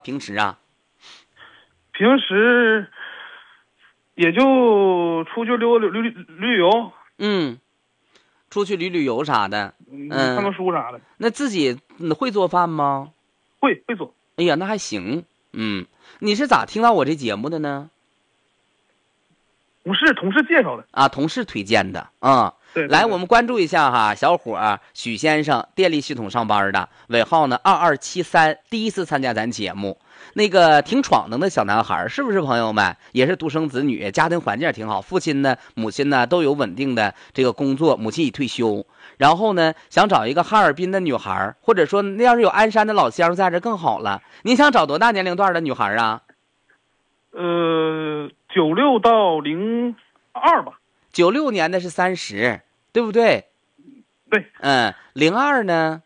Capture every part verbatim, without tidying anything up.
平时啊， 平时也就出去溜溜旅旅旅游， 嗯，出去旅旅游啥的， 嗯， 嗯， 看看书啥的。 那自己嗯会做饭吗？ 会会做。 哎呀，那还行。嗯，你是咋听到我这节目的呢？ 不是同事介绍的啊，同事推荐的啊。 对，对来， 对我们关注一下哈，小伙儿许先生，电力系统上班的，尾号呢二二七三，第一次参加咱节目，那个挺闯荡的小男孩，是不是朋友们？也是独生子女，家庭环境也挺好，父亲呢、母亲呢都有稳定的这个工作，母亲已退休。然后呢，想找一个哈尔滨的女孩，或者说那要是有鞍山的老乡在这更好了。您想找多大年龄段的女孩啊？ 呃，九六到零二吧。 九六年的是三十，对不对？ 对。 嗯，零二呢？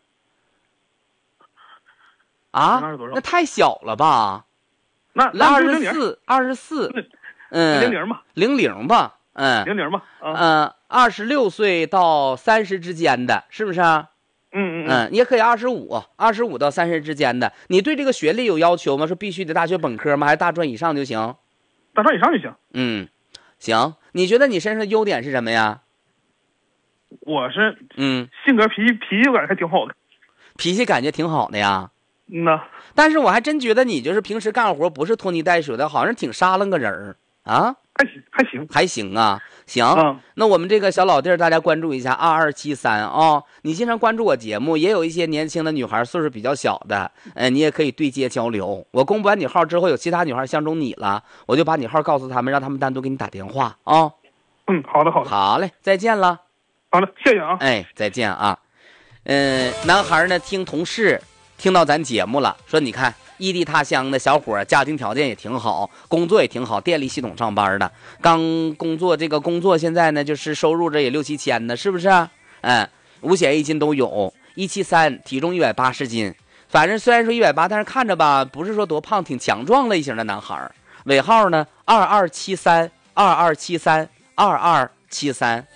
啊，那太小了吧？ 那那二十四，二十四，嗯， 零零吧， 零零吧，嗯， 零零吧，啊， 嗯，二十六岁到三十之间的，是不是？嗯嗯嗯，也可以二十五，二十五到三十之间的。你对这个学历有要求吗？说必须得大学本科吗？还是大专以上就行？ 大专以上就行。 嗯，行。你觉得你身上的优点是什么呀？ 我是， 嗯， 性格脾气脾气感还挺好的， 脾气感觉挺好的呀。 嗯呐， 但是我还真觉得你就是平时干活不是拖泥带水的，好像挺沙楞个人儿啊。 还行还行还行啊，行、 嗯。 那我们这个小老弟儿，大家关注一下二二七三啊。你经常关注我节目，也有一些年轻的女孩，岁数比较小的，呃，你也可以对接交流。我公布完你号之后，有其他女孩相中你了，我就把你号告诉他们，让他们单独给你打电话啊。 嗯，好的好的， 好嘞，再见了。 好的，谢谢啊。 哎，再见啊。嗯、呃，男孩呢，听同事听到咱节目了，说你看。异地他乡的小伙，家庭条件也挺好，工作也挺好，电力系统上班的，刚工作这个工作现在呢，就是收入这也六七千呢，是不是？嗯，五险一金都有，一七三，体重一百八十斤，反正虽然说一百八，但是看着吧，不是说多胖，挺强壮类型的男孩。尾号呢，二二七三，二二七三，二二七三。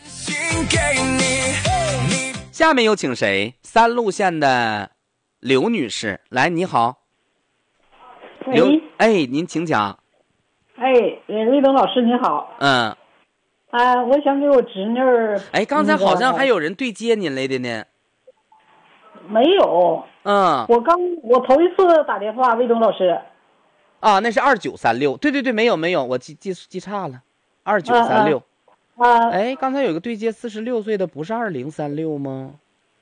下面有请谁？三路线的刘女士，来，你好。刘，哎，您请讲。 哎，魏东老师你好。 嗯。 啊，我想给我侄女儿。 哎，刚才好像还有人对接您来的呢。 没有。 嗯。 我刚我头一次打电话，魏东老师。 啊，那是二九三六。对对对，没有没有，我记记记差了，二九三六。 啊。 哎，刚才有个对接四十六岁的，不是二零三六吗？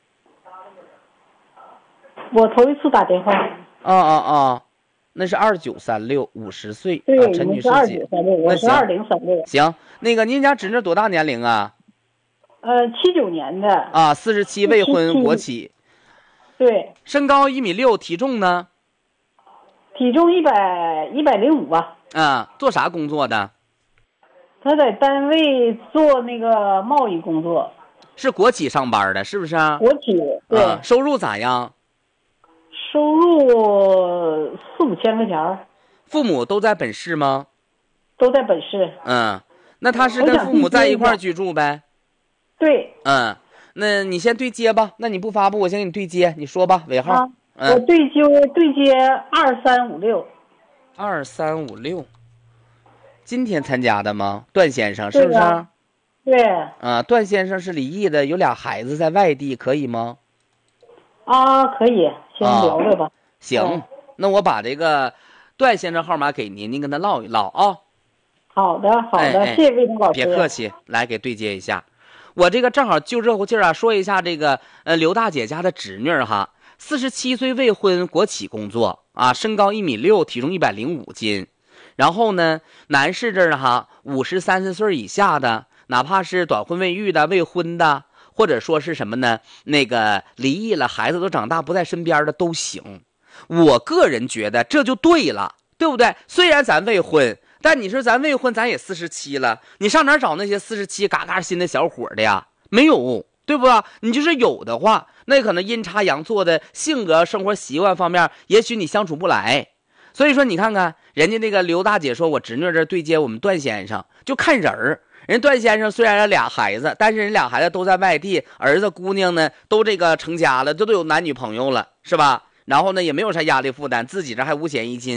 我头一次打电话。 啊啊啊！那是二九三六，五十岁。 对， 啊、陈女士二九三六，我是二零三六。 行，那个您家侄女多大年龄啊？ 呃，七九年的。 啊，四十七，未婚，国企。 对。 身高一米六，体重呢？ 体重一百一百零五吧。 啊，做啥工作的？ 他在单位做那个贸易工作。 是国企上班的，是不是啊？ 国企。对。 啊、收入咋样？ 收入四五千块钱。 父母都在本市吗？ 都在本市。 嗯，那他是跟父母在一块居住呗？ 对。 嗯，那你先对接吧。那你不发布，我先给你对接。你说吧，尾号。 啊嗯、 我对接对接二三五六。 二三五六。今天参加的吗？段先生是不是？ 对。 啊，段先生是离异的，有俩孩子在外地，可以吗？ 啊，可以，先聊着吧。啊、 行、嗯，那我把这个段先生号码给您，您跟他唠一唠啊。 好的，好的， 哎哎、 谢谢魏东老师。 别客气，来给对接一下。我这个正好就热乎劲儿啊，说一下这个呃刘大姐家的侄女哈，四十七岁未婚，国企工作啊，身高一米六，体重一百零五斤。然后呢，男士这儿哈，五十三十岁以下的，哪怕是短婚未育的、未婚的。或者说是什么呢？那个离异了，孩子都长大不在身边的都行。我个人觉得这就对了，对不对？虽然咱未婚，但你说咱未婚，咱也四十七了，你上哪儿找那些四十七嘎嘎新的小伙的呀？没有，对不？你就是有的话，那可能阴差阳错的性格、生活习惯方面，也许你相处不来。所以说，你看看人家那个刘大姐说，我侄女这对接我们段先生，就看人儿。人段先生虽然有俩孩子，但是人俩孩子都在外地，儿子姑娘呢都这个成家了，这都有男女朋友了，是吧？ 然后呢也没有啥压力负担，自己这还五险一金。